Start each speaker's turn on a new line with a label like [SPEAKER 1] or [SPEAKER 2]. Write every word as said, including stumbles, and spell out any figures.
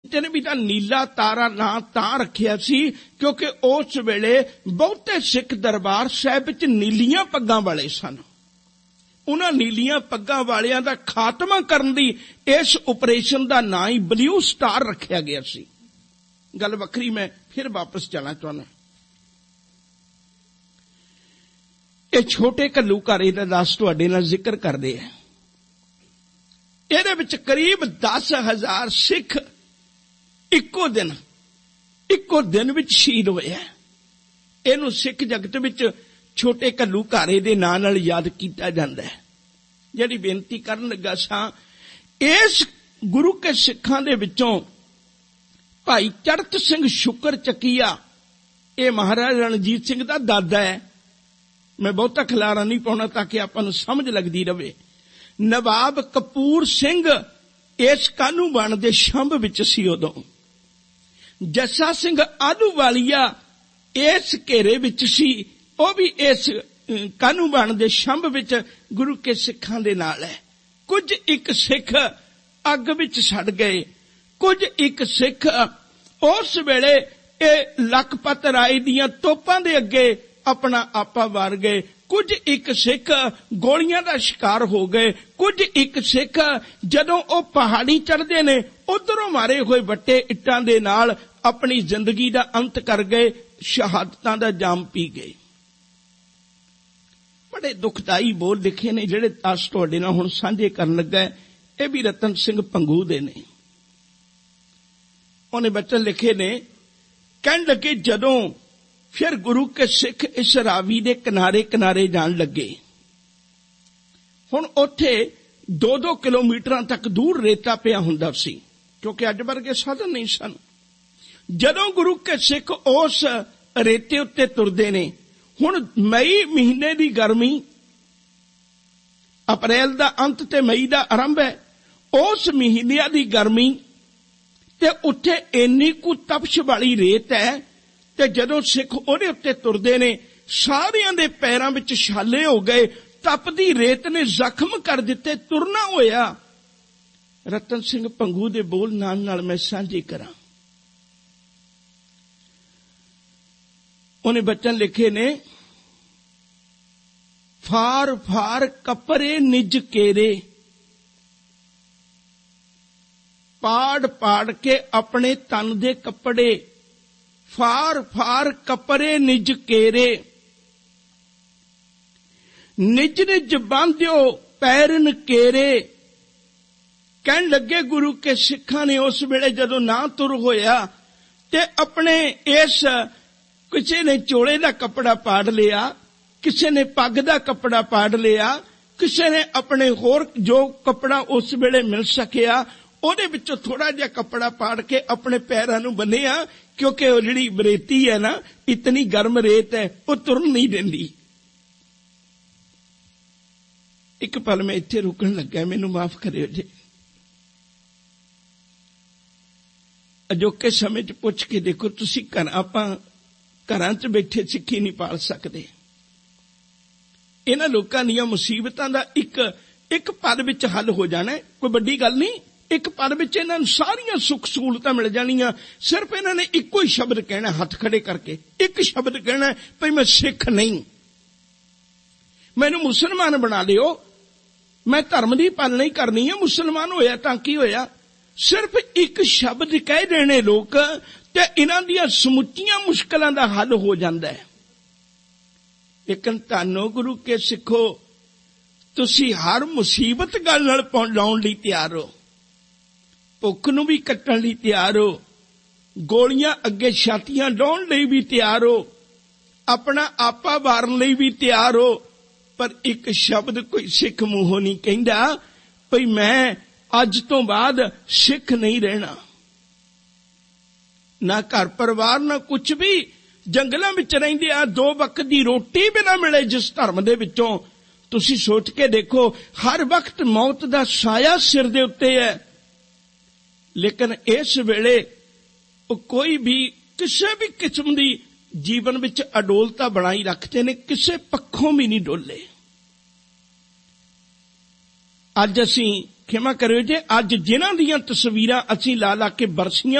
[SPEAKER 1] ਨੇ ਵੀ ਤਾਂ ਨੀਲਾ ਤਾਰਾ ਨਾਂ ਤਾਂ ਰੱਖਿਆ ਸੀ ਕਿਉਂਕਿ ਉਸ ਵੇਲੇ ਬਹੁਤੇ ਸਿੱਖ ਦਰਬਾਰ ਸਾਹਿਬ ਵਿੱਚ ਨੀਲੀਆਂ ਪੱਗਾਂ ਵਾਲੇ ਸਨ। ਉਹਨਾਂ ਨੀਲੀਆਂ ਪੱਗਾਂ ਵਾਲਿਆਂ ਦਾ ਖਾਤਮਾ ਕਰਨ ਦੀ ਇਸ ਆਪਰੇਸ਼ਨ ਦਾ ਨਾਂ ਹੀ ਬਲੂ ਸਟਾਰ ਰੱਖਿਆ ਗਿਆ ਸੀ। ਗੱਲ ਵੱਖਰੀ, ਮੈਂ ਫਿਰ ਵਾਪਸ ਜਾਣਾ ਚਾਹੁੰਦਾ। ਇਹ ਛੋਟੇ ਘੱਲੂਘਾਰੇ ਦਾ ਦਾਸ ਤੁਹਾਡੇ ਨਾਲ ਜ਼ਿਕਰ ਕਰਦੇ ਆ। ਇਹਦੇ ਵਿੱਚ ਕਰੀਬ ਦਸ ਹਜ਼ਾਰ ਸਿੱਖ ਇੱਕੋ ਦਿਨ ਇੱਕੋ ਦਿਨ ਵਿੱਚ ਸ਼ਹੀਦ ਹੋਏ। ਇਹਨੂੰ ਸਿੱਖ ਜਗਤ ਵਿੱਚ ਛੋਟੇ ਘੱਲੂਘਾਰੇ ਦੇ ਨਾਂ ਨਾਲ ਯਾਦ ਕੀਤਾ ਜਾਂਦਾ ਹੈ। ਜਿਹੜੀ ਬੇਨਤੀ ਕਰਨ ਲੱਗਾ ਸਾਂ, ਇਸ ਗੁਰੂ ਕੇ ਸਿੱਖਾਂ ਦੇ ਵਿੱਚੋਂ ਭਾਈ ਚੜ੍ਹਤ ਸਿੰਘ ਸ਼ੁਕਰ ਚੱਕੀਆ, ਇਹ ਮਹਾਰਾਜਾ ਰਣਜੀਤ ਸਿੰਘ ਦਾ ਦਾਦਾ ਹੈ। ਮੈਂ ਬਹੁਤਾ ਖਿਲਾਰਾ ਨਹੀਂ ਪਾਉਣਾ ਤਾਂ ਕਿ ਆਪਾਂ ਨੂੰ ਸਮਝ ਲੱਗਦੀ ਰਹੇ। ਨਵਾਬ ਕਪੂਰ ਸਿੰਘ ਇਸ ਕਾਹਨੂੰਵਾਨ ਦੇ ਸ਼ੰਭ ਵਿੱਚ ਸੀ ਉਦੋਂ। ਜੱਸਾ ਸਿੰਘ ਆਹਲੂਵਾਲੀਆ ਇਸ ਘੇਰੇ ਵਿੱਚ ਸੀ, ਉਹ ਵੀ ਇਸ ਕਾਹਨੂੰਵਾਨ ਦੇ ਸ਼ੰਭ ਵਿੱਚ ਗੁਰੂ ਕੇ ਸਿੱਖਾਂ ਦੇ ਨਾਲ ਹੈ। ਕੁਝ ਇੱਕ ਸਿੱਖ ਅੱਗ ਵਿੱਚ ਸੜ ਗਏ, ਕੁਝ ਇੱਕ ਸਿੱਖ ਉਸ ਵੇਲੇ ਇਹ ਲਖਪਤ ਰਾਏ ਦੀਆਂ ਤੋਪਾਂ ਦੇ ਅੱਗੇ ਆਪਣਾ ਆਪਾ ਵਾਰ ਗਏ, ਕੁਝ ਇੱਕ ਸਿੱਖ ਗੋਲੀਆਂ ਦਾ ਸ਼ਿਕਾਰ ਹੋ ਗਏ, ਕੁਝ ਇੱਕ ਸਿੱਖ ਜਦੋਂ ਉਹ ਪਹਾੜੀ ਚੜ੍ਹਦੇ ਨੇ ਉਧਰੋਂ ਮਾਰੇ ਹੋਏ ਵੱਟੇ ਇੱਟਾਂ ਦੇ ਨਾਲ ਆਪਣੀ ਜ਼ਿੰਦਗੀ ਦਾ ਅੰਤ ਕਰ ਗਏ, ਸ਼ਹਾਦਤਾਂ ਦਾ ਜਾਮ ਪੀ ਗਏ। ਬੜੇ ਦੁਖਦਾਈ ਬੋਲ ਲਿਖੇ ਨੇ ਜਿਹੜੇ ਅੱਜ ਤੁਹਾਡੇ ਨਾਲ ਹੁਣ ਸਾਂਝੇ ਕਰਨ ਲੱਗਾ। ਇਹ ਵੀ ਰਤਨ ਸਿੰਘ ਭੰਗੂ ਦੇ ਨੇ। ਉਹਨੇ ਬਚਨ ਲਿਖੇ ਨੇ, ਕਹਿਣ ਲੱਗੇ ਜਦੋਂ ਫਿਰ ਗੁਰੂ ਕੇ ਸਿੱਖ ਇਸ ਰਾਵੀ ਦੇ ਕਿਨਾਰੇ ਕਿਨਾਰੇ ਜਾਣ ਲੱਗੇ। ਹੁਣ ਉੱਥੇ ਦੋ ਦੋ ਕਿਲੋਮੀਟਰਾਂ ਤੱਕ ਦੂਰ ਰੇਤਾ ਪਿਆ ਹੁੰਦਾ ਸੀ ਕਿਉਂਕਿ ਅੱਜ ਵਰਗੇ ਸਾਧਨ ਨਹੀਂ ਸਨ। ਜਦੋਂ ਗੁਰੂ ਕੇ ਸਿੱਖ ਉਸ ਰੇਤੇ ਉੱਤੇ ਤੁਰਦੇ ਨੇ, ਹੁਣ ਮਈ ਮਹੀਨੇ ਦੀ ਗਰਮੀ, ਅਪ੍ਰੈਲ ਦਾ ਅੰਤ ਤੇ ਮਈ ਦਾ ਆਰੰਭ ਹੈ, ਉਸ ਮਹੀਨਿਆਂ ਦੀ ਗਰਮੀ ਤੇ ਉੱਥੇ ਇੰਨੀ ਕੁ ਤਪਸ਼ ਵਾਲੀ ਰੇਤ ਹੈ ਤੇ ਜਦੋਂ ਸਿੱਖ ਉਹਦੇ ਉੱਤੇ ਤੁਰਦੇ ਨੇ ਸਾਰਿਆਂ ਦੇ ਪੈਰਾਂ ਵਿੱਚ ਛਾਲੇ ਹੋ ਗਏ, ਤਪਦੀ ਰੇਤ ਨੇ ਜ਼ਖਮ ਕਰ ਦਿੱਤੇ, ਤੁਰਨਾ ਹੋਇਆ। ਰਤਨ ਸਿੰਘ ਭੰਗੂ ਦੇ ਬੋਲ ਨਾਲ ਨਾਲ ਮੈਂ ਸਾਂਝੇ ਕਰਾਂ। ਉਹਨੇ ਬਚਨ ਲਿਖੇ ਨੇ, ਫਾਰ ਫਾਰ ਕੱਪੜੇ ਨਿਜ ਕੇਰੇ, ਪਾੜ ਪਾੜ ਕੇ ਆਪਣੇ ਤਨ ਦੇ ਕੱਪੜੇ, ਫਾਰ ਫਾਰ ਕੱਪੜੇ ਨਿਜ ਕੇਰੇ, ਨਿਜ ਨਿਜ ਬਾਂਧਿਓ ਪੈਰਨ ਕੇਰੇ। ਕਹਿਣ ਲੱਗੇ ਗੁਰੂ ਕੇ ਸਿੱਖਾਂ ਨੇ ਉਸ ਵੇਲੇ ਜਦੋਂ ਨਾ ਤੁਰ ਹੋਇਆ ਤੇ ਆਪਣੇ ਇਸ, ਕਿਸੇ ਨੇ ਚੋਲੇ ਦਾ ਕੱਪੜਾ ਪਾੜ ਲਿਆ, ਕਿਸੇ ਨੇ ਪੱਗ ਦਾ ਕੱਪੜਾ ਪਾੜ ਲਿਆ, ਕਿਸੇ ਨੇ ਆਪਣੇ ਹੋਰ ਜੋ ਕੱਪੜਾ ਉਸ ਵੇਲੇ ਮਿਲ ਸਕਿਆ ਉਹਦੇ ਵਿੱਚੋਂ ਥੋੜਾ ਜਿਹਾ ਕੱਪੜਾ ਪਾੜ ਕੇ ਆਪਣੇ ਪੈਰਾਂ ਨੂੰ ਬੰਨਿਆ ਕਿਉਂਕਿ ਉਹ ਜਿਹੜੀ ਰੇਤੀ ਹੈ ਨਾ, ਇਤਨੀ ਗਰਮ ਰੇਤ ਹੈ, ਉਹ ਤੁਰਨ ਨਹੀਂ ਦਿੰਦੀ। ਇੱਕ ਪਲ ਮੈਂ ਇੱਥੇ ਰੁਕਣ ਲੱਗਾ, ਮੈਨੂੰ ਮਾਫ ਕਰਿਓ ਜੀ। ਅਜੋਕੇ ਸਮੇਂ 'ਚ ਪੁੱਛ ਕੇ ਦੇਖੋ, ਤੁਸੀਂ ਘਰ, ਆਪਾਂ ਘਰਾਂ 'ਚ ਬੈਠੇ ਸਿੱਖੀ ਨਹੀਂ ਪਾਲ ਸਕਦੇ। ਇਹਨਾਂ ਲੋਕਾਂ ਦੀਆਂ ਮੁਸੀਬਤਾਂ ਦਾ ਇੱਕ ਇੱਕ ਪਲ ਵਿੱਚ ਹੱਲ ਹੋ ਜਾਣਾ, ਕੋਈ ਵੱਡੀ ਗੱਲ ਨਹੀਂ। ਇੱਕ ਪਲ ਵਿੱਚ ਇਹਨਾਂ ਨੂੰ ਸਾਰੀਆਂ ਸੁੱਖ ਸਹੂਲਤਾਂ ਮਿਲ ਜਾਣੀਆਂ। ਸਿਰਫ ਇਹਨਾਂ ਨੇ ਇੱਕੋ ਹੀ ਸ਼ਬਦ ਕਹਿਣਾ, ਹੱਥ ਖੜੇ ਕਰਕੇ ਇੱਕ ਸ਼ਬਦ ਕਹਿਣਾ, ਭਈ ਮੈਂ ਸਿੱਖ ਨਹੀਂ, ਮੈਨੂੰ ਮੁਸਲਮਾਨ ਬਣਾ ਲਿਓ, ਮੈਂ ਧਰਮ ਦੀ ਪਾਲਣਾ ਹੀ ਕਰਨੀ ਹੈ। ਮੁਸਲਮਾਨ ਹੋਇਆ ਤਾਂ ਕੀ ਹੋਇਆ, ਸਿਰਫ ਇੱਕ ਸ਼ਬਦ ਕਹਿ ਦੇਣੇ ਲੋਕ ਤੇ ਇਹਨਾਂ ਦੀਆਂ ਸਮੁੱਚੀਆਂ ਮੁਸ਼ਕਲਾਂ ਦਾ ਹੱਲ ਹੋ ਜਾਂਦਾ ਹੈ। ਲੇਕਿਨ ਧੰਨੋ ਗੁਰੂ ਕੇ ਸਿੱਖੋ, ਤੁਸੀਂ ਹਰ ਮੁਸੀਬਤ ਗੱਲ ਨਾਲ ਲਾਉਣ ਲਈ ਤਿਆਰ ਹੋ, ਭੁੱਖ ਨੂੰ ਵੀ ਕੱਟਣ ਲਈ ਤਿਆਰ ਹੋ, ਗੋਲੀਆਂ ਅੱਗੇ ਛਾਤੀਆਂ ਡਾਉਣ ਲਈ ਵੀ ਤਿਆਰ ਹੋ, ਆਪਣਾ ਆਪਾ ਵਾਰਨ ਲਈ ਵੀ ਤਿਆਰ ਹੋ, ਪਰ ਇੱਕ ਸ਼ਬਦ ਕੋਈ ਸਿੱਖ ਮੂੰਹੋਂ ਨਹੀਂ ਕਹਿੰਦਾ ਭਈ ਮੈਂ ਅੱਜ ਤੋਂ ਬਾਅਦ ਸਿੱਖ ਨਹੀਂ ਰਹਿਣਾ। ਨਾ ਘਰ ਪਰਿਵਾਰ, ਨਾ ਕੁਝ ਵੀ, ਜੰਗਲਾਂ ਵਿੱਚ ਰਹਿੰਦੇ ਆ, ਦੋ ਵਕਤ ਦੀ ਰੋਟੀ ਵੀ ਨਾ ਮਿਲੇ ਜਿਸ ਧਰਮ ਦੇ ਵਿੱਚੋਂ। ਤੁਸੀਂ ਸੋਚ ਕੇ ਦੇਖੋ, ਹਰ ਵਕਤ ਮੌਤ ਦਾ ਸਾਇਆ ਸਿਰ ਦੇ ਉੱਤੇ ਹੈ, ਲੇਕਿਨ ਇਸ ਵੇਲੇ ਉਹ ਕੋਈ ਵੀ ਕਿਸੇ ਵੀ ਕਿਸਮ ਦੀ ਜੀਵਨ ਵਿੱਚ ਅਡੋਲਤਾ ਬਣਾਈ ਰੱਖਦੇ ਨੇ, ਕਿਸੇ ਪੱਖੋਂ ਵੀ ਨਹੀਂ ਡੋਲੇ। ਅੱਜ ਅਸੀਂ ਖਿਮਾ ਕਰਿਓ ਜੇ ਅੱਜ ਜਿਨ੍ਹਾਂ ਦੀਆਂ ਤਸਵੀਰਾਂ ਅਸੀਂ ਲਾ ਲਾ ਕੇ ਬਰਸੀਆਂ